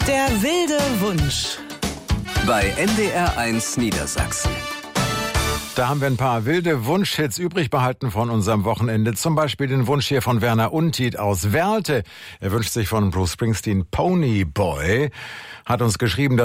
Der wilde Wunsch. Bei NDR1 Niedersachsen. Da haben wir ein paar wilde Wunschhits übrig behalten von unserem Wochenende. Zum Beispiel den Wunsch hier von Werner Untied aus Werlte. Er wünscht sich von Bruce Springsteen Pony Boy. Hat uns geschrieben,